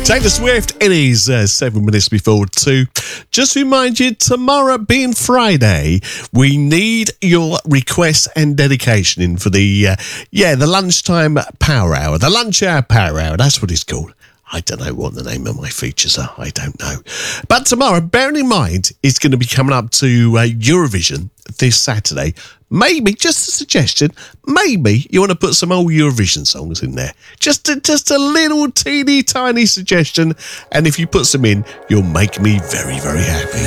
Taylor Swift, it is 7 minutes before 2. Just to remind you, tomorrow being Friday, we need your requests and dedication in for the lunchtime power hour. The lunch hour power hour, that's what it's called. I don't know what the name of my features are. I don't know. But tomorrow, bearing in mind, it's going to be coming up to Eurovision this Saturday. Maybe, just a suggestion, maybe you want to put some old Eurovision songs in there. Just a little teeny tiny suggestion. And if you put some in, you'll make me very, very happy.